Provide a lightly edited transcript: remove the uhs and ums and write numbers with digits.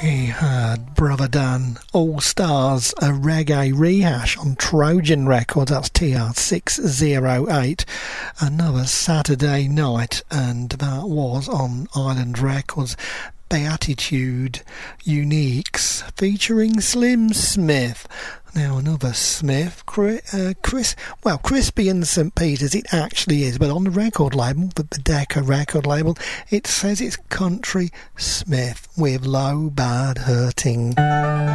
We heard Brother Dan, All Stars, a reggae rehash on Trojan Records. That's TR608. Another Saturday night, and that was on Island Records. Beatitude Uniques featuring Slim Smith. Now another Smith, Crispy and St. Peter's it actually is, but on the record label, the Decca record label, it says it's Country Smith with Low Bad Hurting.